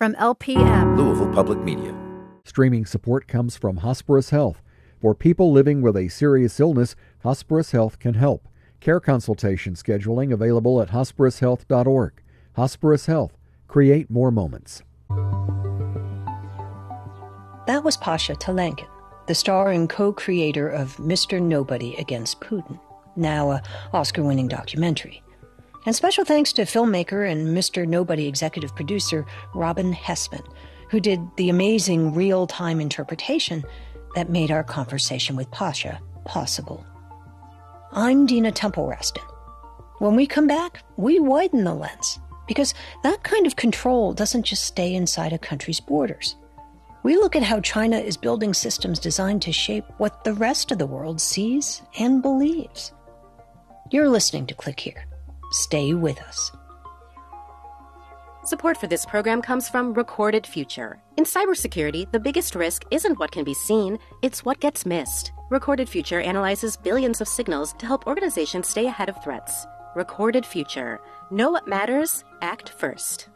From LPM, Louisville Public Media. Streaming support comes from Hosperis Health. For people living with a serious illness, Hosperis Health can help. Care consultation scheduling available at hosperishealth.org. Hosperis Health. Create more moments. That was Pasha Telenkin, the star and co-creator of Mr. Nobody Against Putin, now an Oscar-winning documentary. And special thanks to filmmaker and Mr. Nobody executive producer Robin Hessman, who did the amazing real-time interpretation that made our conversation with Pasha possible. I'm Dina Temple-Raston. When we come back, we widen the lens, because that kind of control doesn't just stay inside a country's borders. We look at how China is building systems designed to shape what the rest of the world sees and believes. You're listening to Click Here. Stay with us. Support for this program comes from Recorded Future. In cybersecurity, the biggest risk isn't what can be seen, it's what gets missed. Recorded Future analyzes billions of signals to help organizations stay ahead of threats. Recorded Future. Know what matters, act first.